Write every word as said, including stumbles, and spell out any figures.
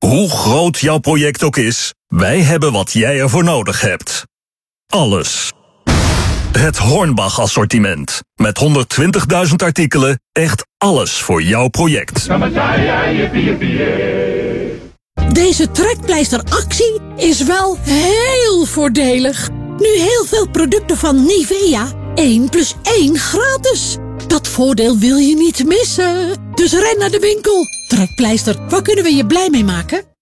Hoe groot jouw project ook is, wij hebben wat jij ervoor nodig hebt. Alles. Het Hornbach assortiment. Met honderdtwintigduizend artikelen, echt alles voor jouw project. Deze trekpleisteractie is wel heel voordelig. Nu heel veel producten van Nivea. één plus één gratis. Dat voordeel wil je niet missen. Dus ren naar de winkel. Trekpleister, waar kunnen we je blij mee maken?